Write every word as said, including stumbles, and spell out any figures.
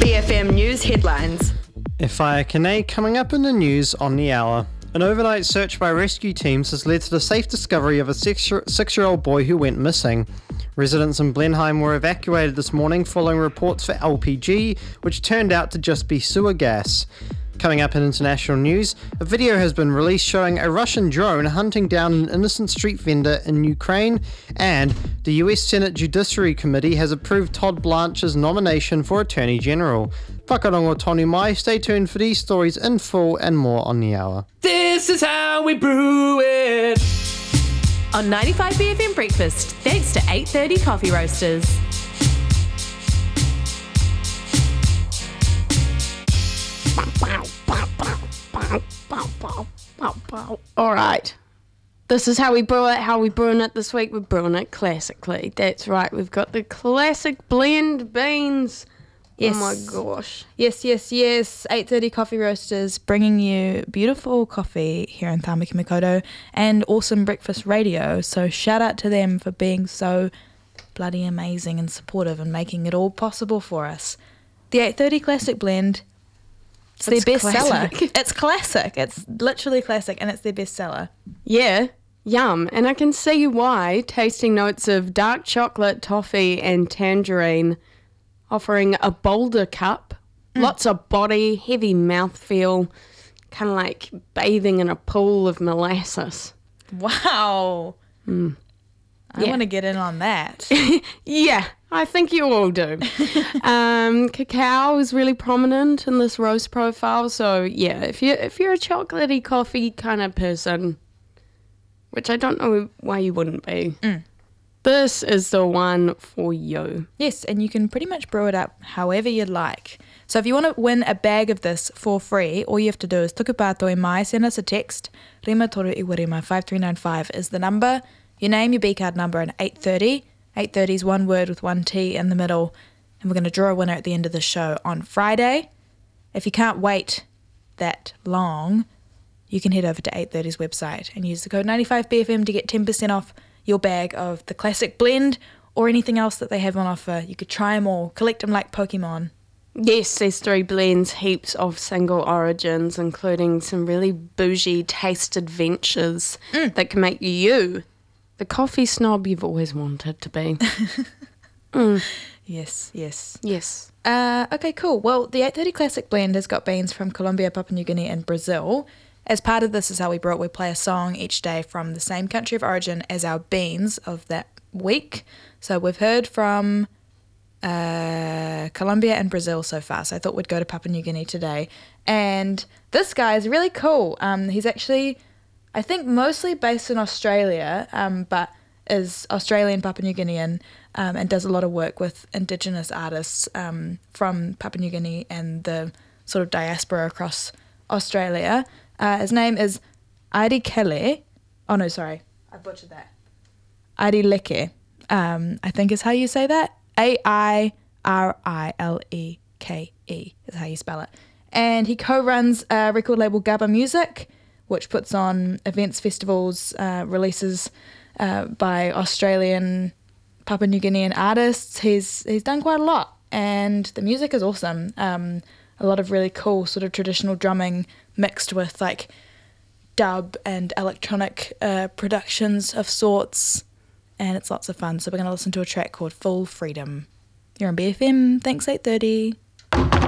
B F M News headlines. E Whaiakene coming up in the news on the hour. An overnight search by rescue teams has led to the safe discovery of a six- six-year-old boy who went missing. Residents in Blenheim were evacuated this morning following reports for L P G, which turned out to just be sewer gas. Coming up in international news, a video has been released showing a Russian drone hunting down an innocent street vendor in Ukraine, and the U S Senate Judiciary Committee has approved Todd Blanche's nomination for Attorney General. Whakarongo tonu mai, stay tuned for these stories in full and more on the hour. This is how we brew it. On ninety-five B F M Breakfast, thanks to eight thirty Coffee Roasters. All right. This is how we brew it. How we brewing it this week? We're brewing it classically. That's right. We've got the classic blend beans. Yes. Oh my gosh. Yes, yes, yes. eight thirty Coffee Roasters bringing you beautiful coffee here in Tāmaki Makaurau and awesome breakfast radio. So shout out to them for being so bloody amazing and supportive and making it all possible for us. The eight thirty Classic Blend, it's, It's their best seller. classic. It's classic. It's literally classic and it's their best seller. Yeah. Yum. And I can see why. Tasting notes of dark chocolate, toffee and tangerine, offering a bolder cup, mm. lots of body, heavy mouthfeel, kind of like bathing in a pool of molasses. Wow. Mm. I Yeah. want to get in on that. Yeah, I think you all do. um, cacao is really prominent in this roast profile, so yeah, if you if you're a chocolatey coffee kind of person, which I don't know why you wouldn't be, Mm. this is the one for you. Yes, and you can pretty much brew it up however you'd like. So if you want to win a bag of this for free, all you have to do is tukupato e mai, send us a text. Rima toru iwa rima five three nine five is the number. Your name, your B card number, and eight thirty. eight thirty is one word with one T in the middle. And we're going to draw a winner at the end of the show on Friday. If you can't wait that long, you can head over to eight thirty's website and use the code ninety-five B F M to get ten percent off your bag of the classic blend or anything else that they have on offer. You could try them all, collect them like Pokemon. Yes, there's three blends, heaps of single origins, including some really bougie taste adventures Mm. that can make you the coffee snob you've always wanted to be. mm. Yes, yes. Yes. Uh, okay, cool. Well, the eight thirty Classic Blend has got beans from Colombia, Papua New Guinea and Brazil. As part of This Is How We Brew It, we play a song each day from the same country of origin as our beans of that week. So we've heard from uh, Colombia and Brazil so far, so I thought we'd go to Papua New Guinea today. And this guy is really cool. Um, he's actually, I think, mostly based in Australia, um, but is Australian Papua New Guinean um, and does a lot of work with Indigenous artists um, from Papua New Guinea and the sort of diaspora across Australia. Uh, his name is Airi Kele. Oh, no, sorry. I butchered that. Airi Leke, um, I think is how you say that. A I R I L E K E is how you spell it. And he co-runs a record label Gabba Music, which puts on events, festivals, uh, releases uh, by Australian, Papua New Guinean artists. He's he's done quite a lot, and the music is awesome. Um, a lot of really cool sort of traditional drumming mixed with like dub and electronic uh, productions of sorts, and it's lots of fun. So we're going to listen to a track called Full Freedom. You're on B F M. Thanks, eight thirty.